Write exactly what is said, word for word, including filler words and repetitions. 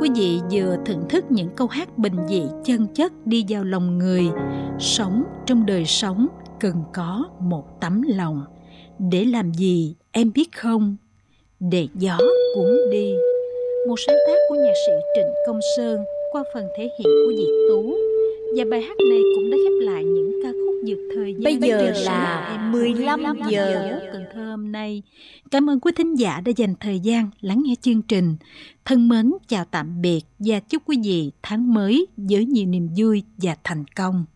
quý vị vừa thưởng thức những câu hát bình dị chân chất đi vào lòng người. Sống trong đời sống cần có một tấm lòng. Để làm gì em biết không? Để gió cuốn đi. Một sáng tác của nhạc sĩ Trịnh Công Sơn qua phần thể hiện của Diệt Tú. Và bài hát này cũng đã khép lại những ca khúc vượt thời gian. Bây giờ là mười lăm giờ Cần Thơ hôm nay. Cảm ơn quý thính giả đã dành thời gian lắng nghe chương trình. Thân mến chào tạm biệt và chúc quý vị tháng mới với nhiều niềm vui và thành công.